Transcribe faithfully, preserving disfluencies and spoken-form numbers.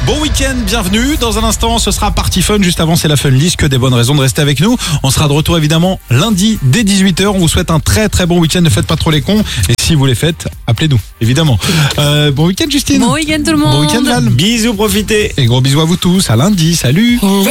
Bon week-end, bienvenue. Dans un instant, ce sera Party Fun. Juste avant, c'est la Fun List. Que des bonnes raisons de rester avec nous. On sera de retour évidemment lundi dès dix-huit heures. On vous souhaite un très très bon week-end. Ne faites pas trop les cons. Et si vous les faites, appelez-nous, évidemment. Euh, bon week-end, Justine. Bon week-end tout le monde. Bon week-end, Val. Bisous, profitez. Et gros bisous à vous tous. À lundi. Salut.